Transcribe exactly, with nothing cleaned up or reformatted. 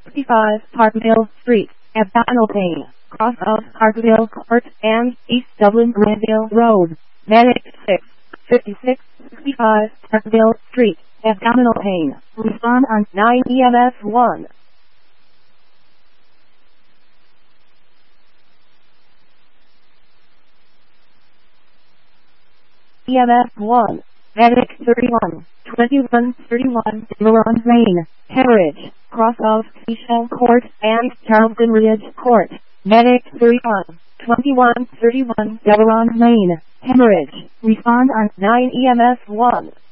sixty-five Parkville Street, abdominal pain, cross of Parkville Court and East Dublin Granville Road. Medic six, fifty-six sixty-five Parkville Street, abdominal pain. Respond on nine E M S one. E M S one. Medic thirty-one, twenty-one thirty-one, Laurent Main, hemorrhage, cross of Seashell Court and Charlton Ridge Court. Medic thirty-one, twenty-one thirty-one, Laurent Main, hemorrhage. Respond on nine E M S one.